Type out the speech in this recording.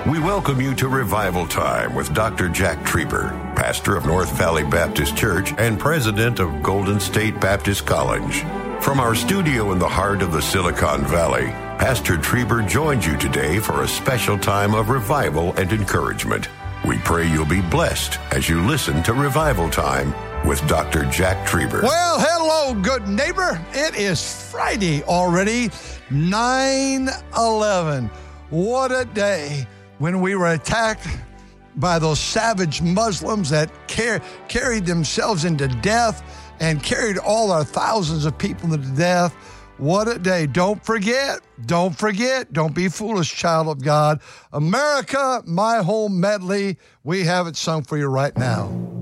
We welcome you to Revival Time with Dr. Jack Trieber, pastor of North Valley Baptist Church and president of Golden State Baptist College. From our studio in the heart of the Silicon Valley, Pastor Trieber joins you today for a special time of revival and encouragement. We pray you'll be blessed as you listen to Revival Time with Dr. Jack Trieber. Well, hello, good neighbor. It is Friday already, 9/11. What a day when we were attacked by those savage Muslims that carried themselves into death and carried all our thousands of people into death. What a day. Don't forget. Don't be foolish, child of God. America, My Home medley. We have it sung for you right now.